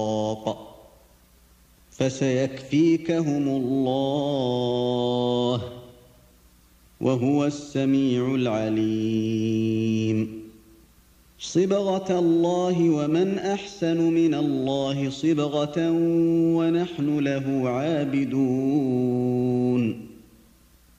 فسيكفيكهم الله وهو السميع العليم. صبغة الله ومن أحسن من الله صبغة ونحن له عابدون.